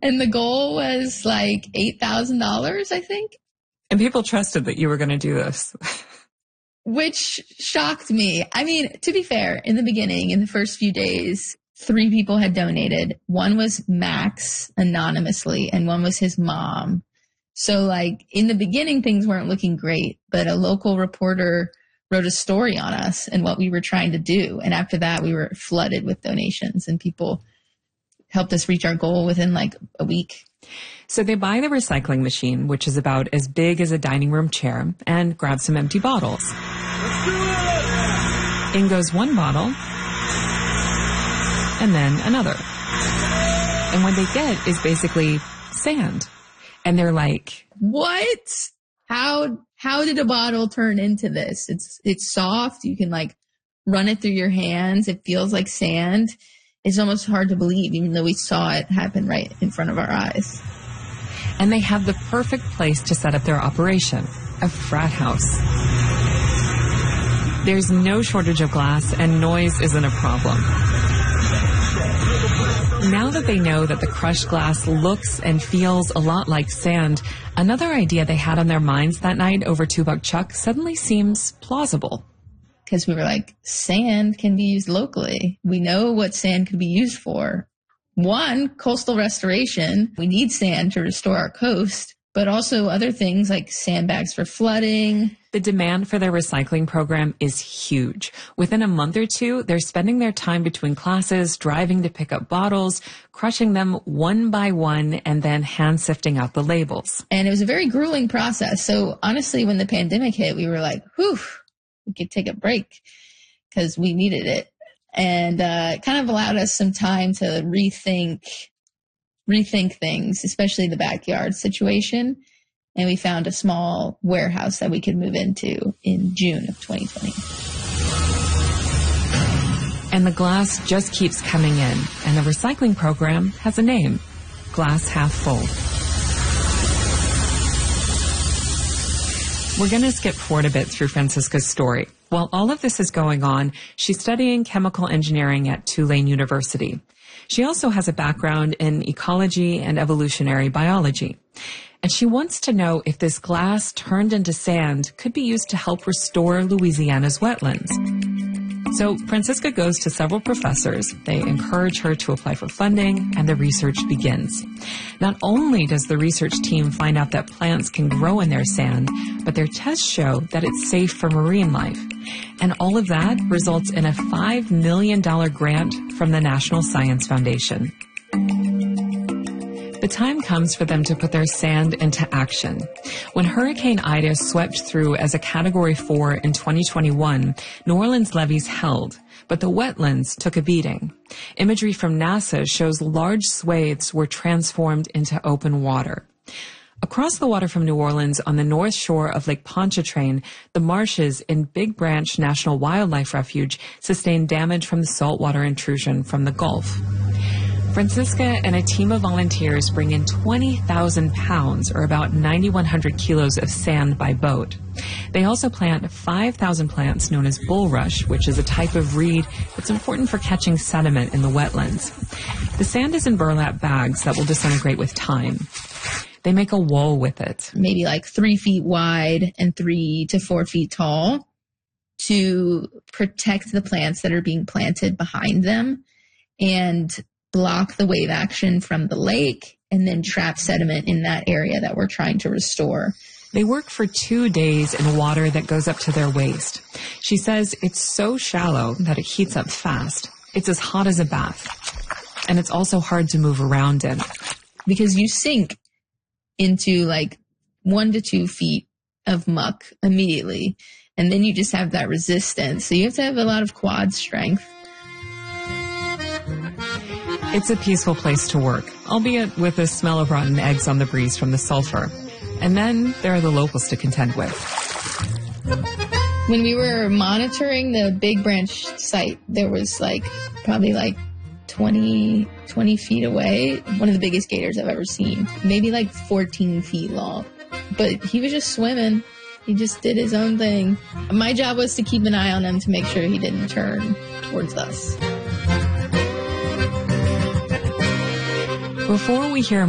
And the goal was like $8,000, I think. And people trusted that you were going to do this. Which shocked me. I mean, to be fair, in the beginning, in the first few days, 3 people had donated. One was Max anonymously, and one was his mom. So like in the beginning, things weren't looking great, but a local reporter wrote a story on us and what we were trying to do. And after that, we were flooded with donations, and people helped us reach our goal within like a week. So they buy the recycling machine, which is about as big as a dining room chair, and grab some empty bottles. In goes one bottle, and then another. And what they get is basically sand. And they're like, what? How did a bottle turn into this? It's soft. You can like run it through your hands. It feels like sand. It's almost hard to believe, even though we saw it happen right in front of our eyes. And they have the perfect place to set up their operation, a frat house. There's no shortage of glass, and noise isn't a problem. Now that they know that the crushed glass looks and feels a lot like sand, another idea they had on their minds that night over Two Buck Chuck suddenly seems plausible. Because we were like, sand can be used locally. We know what sand could be used for. One, coastal restoration. We need sand to restore our coast, but also other things like sandbags for flooding. The demand for their recycling program is huge. Within a month or two, they're spending their time between classes, driving to pick up bottles, crushing them one by one, and then hand sifting out the labels. And it was a very grueling process. So honestly, when the pandemic hit, we were like, whew, we could take a break because we needed it. And it kind of allowed us some time to rethink things, especially the backyard situation. And we found a small warehouse that we could move into in June of 2020. And the glass just keeps coming in. And the recycling program has a name, Glass Half Full. We're going to skip forward a bit through Francisca's story. While all of this is going on, she's studying chemical engineering at Tulane University. She also has a background in ecology and evolutionary biology. And she wants to know if this glass turned into sand could be used to help restore Louisiana's wetlands. So Francisca goes to several professors. They encourage her to apply for funding, and the research begins. Not only does the research team find out that plants can grow in their sand, but their tests show that it's safe for marine life. And all of that results in a $5 million grant from the National Science Foundation. The time comes for them to put their sand into action. When Hurricane Ida swept through as a Category 4 in 2021, New Orleans levees held, but the wetlands took a beating. Imagery from NASA shows large swathes were transformed into open water. Across the water from New Orleans on the north shore of Lake Pontchartrain, the marshes in Big Branch National Wildlife Refuge sustained damage from the saltwater intrusion from the Gulf. Francisca and a team of volunteers bring in 20,000 pounds, or about 9,100 kilos of sand by boat. They also plant 5,000 plants known as bulrush, which is a type of reed that's important for catching sediment in the wetlands. The sand is in burlap bags that will disintegrate with time. They make a wall with it. Maybe like 3 feet wide and 3 to 4 feet tall to protect the plants that are being planted behind them and block the wave action from the lake and then trap sediment in that area that we're trying to restore. They work for 2 days in water that goes up to their waist. She says it's so shallow that it heats up fast. It's as hot as a bath. And it's also hard to move around in. Because you sink into like 1 to 2 feet of muck immediately. And then you just have that resistance. So you have to have a lot of quad strength. It's a peaceful place to work, albeit with the smell of rotten eggs on the breeze from the sulfur. And then there are the locals to contend with. When we were monitoring the Big Branch site, there was probably 20 feet away, one of the biggest gators I've ever seen, maybe 14 feet long. But he was just swimming. He just did his own thing. My job was to keep an eye on him to make sure he didn't turn towards us. Before we hear